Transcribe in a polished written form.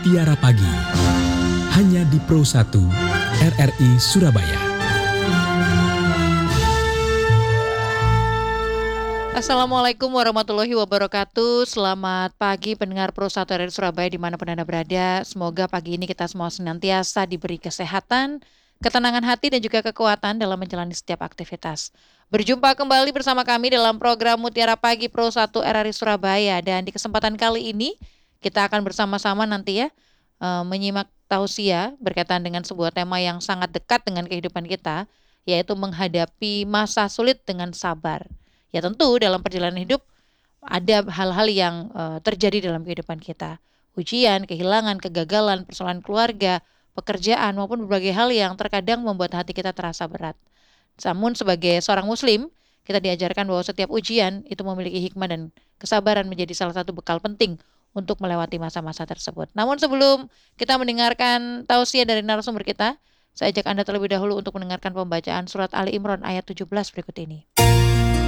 Mutiara Pagi, hanya di Pro 1 RRI Surabaya. Assalamualaikum warahmatullahi wabarakatuh. Selamat pagi pendengar Pro 1 RRI Surabaya dimanapun Anda berada. Semoga pagi ini kita semua senantiasa diberi kesehatan, ketenangan hati dan juga kekuatan dalam menjalani setiap aktivitas. Berjumpa kembali bersama kami dalam program Mutiara Pagi Pro 1 RRI Surabaya. Dan di kesempatan kali ini kita akan bersama-sama nanti menyimak tausiah berkaitan dengan sebuah tema yang sangat dekat dengan kehidupan kita, yaitu menghadapi masa sulit dengan sabar. Ya tentu dalam perjalanan hidup ada hal-hal yang terjadi dalam kehidupan kita. Ujian, kehilangan, kegagalan, persoalan keluarga, pekerjaan maupun berbagai hal yang terkadang membuat hati kita terasa berat. Namun sebagai seorang muslim, kita diajarkan bahwa setiap ujian itu memiliki hikmah dan kesabaran menjadi salah satu bekal penting untuk melewati masa-masa tersebut. Namun sebelum kita mendengarkan tausiah dari narasumber kita, saya ajak Anda terlebih dahulu untuk mendengarkan pembacaan surat Ali Imran ayat 17 berikut ini.